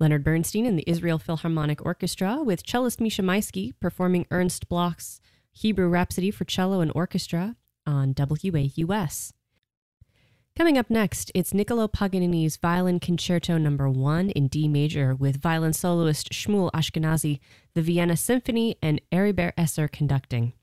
Leonard Bernstein and the Israel Philharmonic Orchestra with cellist Misha Maisky performing Ernst Bloch's Hebrew Rhapsody for Cello and Orchestra on WAUS. Coming up next, it's Niccolò Paganini's Violin Concerto No. 1 in D major with violin soloist Shmuel Ashkenazi, the Vienna Symphony, and Heribert Esser conducting.